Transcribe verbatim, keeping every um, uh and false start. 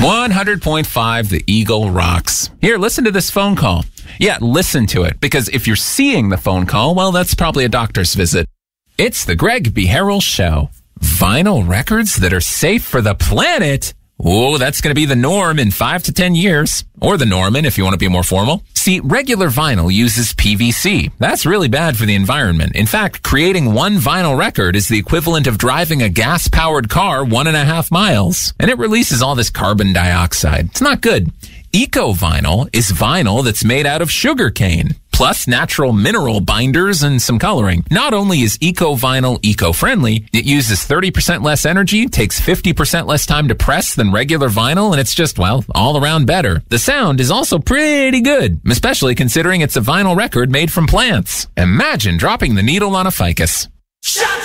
one hundred point five, The Eagle rocks. Here, listen to this phone call. Yeah, listen to it, because if you're seeing the phone call, well, that's probably a doctor's visit. It's the Greg B. Harrell Show. Vinyl records that are safe for the planet? Oh, that's going to be the norm in five to ten years. Or the Norman, if you want to be more formal. See, regular vinyl uses P V C. That's really bad for the environment. In fact, creating one vinyl record is the equivalent of driving a gas-powered car one and a half miles. And it releases all this carbon dioxide. It's not good. Eco-vinyl is vinyl that's made out of sugar cane, plus natural mineral binders and some coloring. Not only is eco-vinyl eco-friendly, it uses thirty percent less energy, takes fifty percent less time to press than regular vinyl, and it's just, well, all around better. The sound is also pretty good, especially considering it's a vinyl record made from plants. Imagine dropping the needle on a ficus. Shut